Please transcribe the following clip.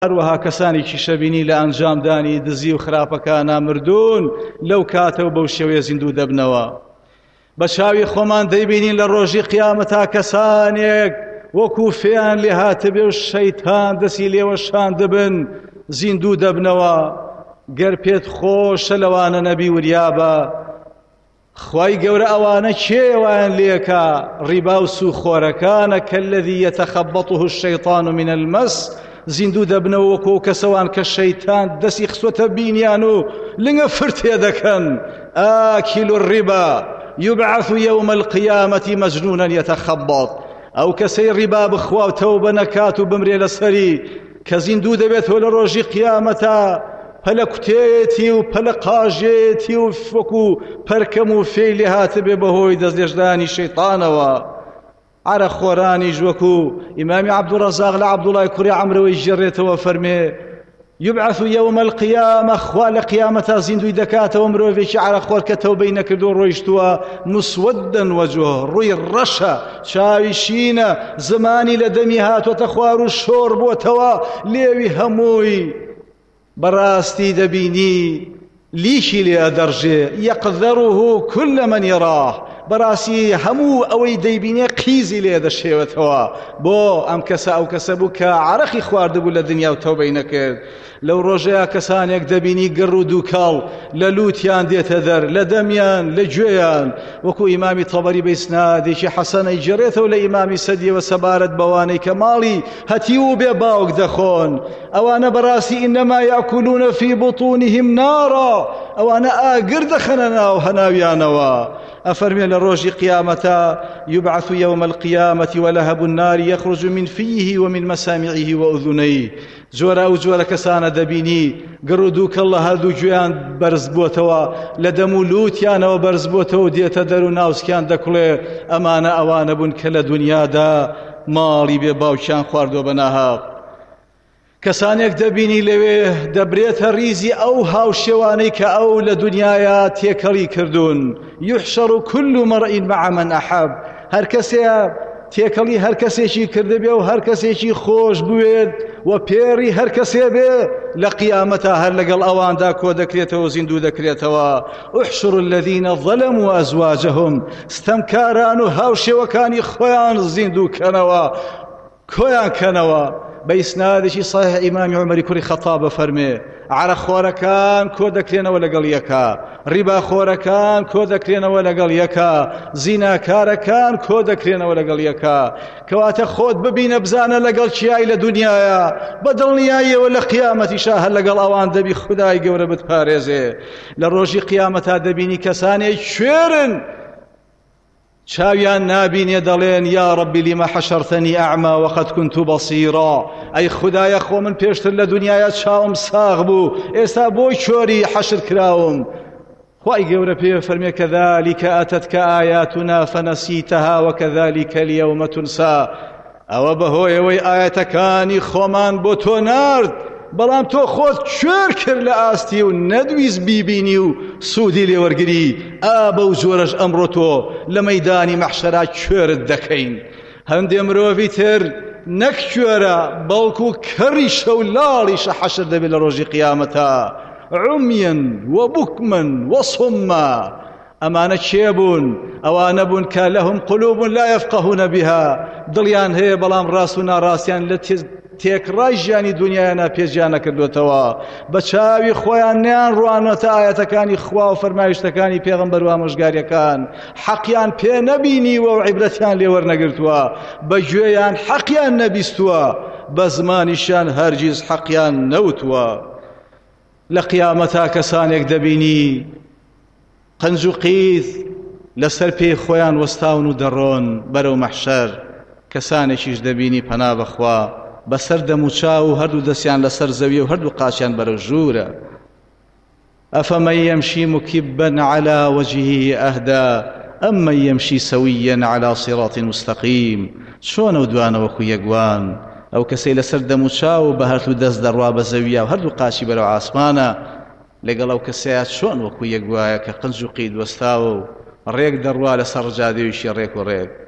هەروەها کەسانێکی شەبینی لە ئەنجامدانی دزی و خراپەکانە مردوون لەو کاتەوە بەو شێوەیە زیندوو دەبنەوە. بە چاوی خۆمان دەیبینین لە ڕۆژی قیامەتا کەسانێک وەکو فێیان لێ هاتبێ و شەیتان دەستی لێوەشان دەبن زیندوو دەبنەوە. گەر پێت خۆشە لەوانە نەبی وریابە خوای گەورە ئەوانە کێوان لێکە ڕیبا و سوخۆرەکانە کەلەذی یەتەخەبەطه الشەیطان من المەس زیندوو دەبنەوە وەکو کەسەوان کە شەیتان دەستی خسوەتە بینیان و لنگە فرتێ دەکەن. ئاکیل الربا يبعث يوم القيامة مجنونا يتخبط. ئەو کەسەی ڕیبا بخوا و تەوبە نەکات و بمرێ لەسەری کە زیندوو دەبێتەوە لە ڕۆژی قیامەتە پەلە کوتێتی و پەلە قاژێتی و وەکو پەرکەم و فێی لێ هاتبێ بەهۆی دەستێژدانی شەیطانەوە. عەرەخۆرانیش وەکو ئیمامی عەبدوڕەزاق لە عەبدوڵای کوڕی عەمرەوەی ژێڕێتەوە فەرمێ يبعث يوم القيامة خوال قيامة زیندوی دەکاتەوە مرۆڤێکی عەرەخۆر کە تەوبەی نەکردو ڕۆیشتووە مسودًا وجهه ڕووی ڕەشە چاوی شینە زمانی لە دەمی هاتوۆتە خوار و شۆڕ بۆتەوە لێوی هەمووی بەڕاستی دەبینی لیشی لێ ئەدەڕژێ یەقذەڕه كل من يراه بەڕاستی هەموو ئەوەی دەیبینێ قیزی لێ دەشێوێتەوە بۆ ئەم کەسە ئەو کەسە بوو کە عەرەقی خواردبوو لە دنیا و تەوبەی نەکرد. لەو ڕۆژەیە کەسانێک دەبینی گڕ و دووکاڵ لە لووتیان دێتە دەر لە دەمیان لە گوێیان وەکو ئیمامی تەبەری بە ئیسنادێکی حەسەنەی جێڕێتەوە لە ئیمامی سەدیەوە سەبارەت بەوانەی کە ماڵی هەتی و بێ باوک دەخۆن. ئەوانە بەڕاستی ئینەما یاکولونە فی بوطونهم نارا ئەوانە ئاگر دەخەنە ناو هەناویانەوە. ئەفەرمێ لە ڕۆژی قیامەتە يبعث يوم القيامة ولهب النار يخرج من فيه ومن مسامعه وأذنيه. جۆرە و جۆرە کەسانە دەبینی گڕ و دووکەڵ لە هەردوو گوێیان بەرز بۆتەوە لە دەم و لووتیانەوە بەرز بۆتەوە دێتە دەر و ناوسکیان دەکوڵێ ئەمانە ئەوانە بوون کە لە دنیادا ماڵی بێ باوکیان خواردووە بە ناهاق. کەسانێک دەبینی لەوێ دەبرێتە ریزی ئەو هاوشێوانەی کە ئەو لە دنیاە تێکەڵی کردوون. يحشر كل مرء مع من أحب. هەر کەسێ تێکەڵی هەر کەسێکی کردبێ و هەر کەسێکی خۆش بوێت و پێری هەر کەسێ بێ لە قیامەتە هەر لەگەڵ ئەواندا کۆ دەکرێتەوە زیندوو دەکرێتەوە. احشر الذين ظلموا أزواجهم ستەمکاران و هاوشێوەکانی خۆیان زیندوو کەنەوە کۆیان کەنەوە. بە ئیسنادێکی صحیح ئیمامی عومەری کوڕی خەتابە فەرمێ عەرەخۆرەکان کۆ دەکرێنەوە لەگەڵ یەکە ڕیباخۆرەکان کۆ دەکرێنەوە لەگەڵ یەکە زیناکارەکان کۆ دەکرێنەوە لەگەڵ یەکە. کەواتە خۆت ببینە بزانە لەگەڵ چیای لە دنیاە بە دڵنیاییەوە لە قیامەتیشا هەر لەگەڵ ئەوان دەبی خودای گەورە بتپارێزێ. لە ڕۆژی قیامەتا دەبینی کەسانێک کوێرن چاویان نابینێ دەڵێن یا ڕەبی لیمە حەشەرتەنی ئەعما وەقەد كنت بەصیرا. ئەی خودایە خۆ من پێشتر لە دنیاە چاوم ساغ بوو ئێستا بۆی چۆری حەشر کراوم. خوای گەورە پێ فەرمێ کەذالکە ئەتەتکە ئایاتنا فەنەسیتەها وەکەذالکە اليەومە تونسا. ئەوە بەهۆیەوەی ئاەتەکانی خۆمان بۆ تۆ نارد بەڵام تۆ خۆت کوێر کرد لە ئاستی و نەدویست بیبینی و سوودی لێوەرگری. ئابە و جۆرەش ئەمڕۆ تۆ لە مەیدانی مەحشەرا کوێرت دەکەین. هەندێ مرۆڤی تر نەک کوێرە بەڵکو کەڕیشە و لاڵیشە حەشر دەبێت لە ڕۆژی قیامەتە. عومیا وبكما وصما. ئەمانە کێ بوون؟ ئەوانە بوون کە لەهم قلوب لا يفقهون بها دڵیان هەیە بەڵام ڕاست و ناڕاستیان لە تێکڕای ژیانی دنیایانە پێجیان نەکردوێتەوە. بە چاوی خۆیان نیان ڕوانەتە ئاەتەکانی خوا و فەرمایشتەکانی پێغەمبەر و ئامۆژگاریەکان حەقیان پێ نەبینیوە و عیبرەتیان لێ وەرنەگرتووە. بە گوێیان حەقیان نەبیستووە بە زمانیشیان هەرگیز حەقیان نەوتووە. لە قیامەتا کەسانێک دەبینی قەنج و قیز لەسەر پێی خۆیان وەستاون و دەڕۆن بەرەو مەحشەر. کەسانێکیش دەبینی پەنا بەخوا بەسەر دەم و چاو و هەردوو دەستیان لەسەر زەویە و هەردوو قاچیان بەرەو ژوورە. ئەفەمەن یەمشی مکیبا على وجهه ئەهدا ئەممەن یەمشی سەویا على صراط مستقیم. چۆنە و دوانە وەکو یەکوان ئەو کەسەی لەسەر دەم و چاو بە هەردوو دەست دەڕوا بە زەویە و هەردوو قاچی بەرەو ئاسمانە لەگەڵ ئەو کەسەیە چۆن وەکو یەکوایە کە قنج و قید وەستاوە و ڕێک دەڕوا لەسەر ڕجادێویشی ڕێک و ڕێک.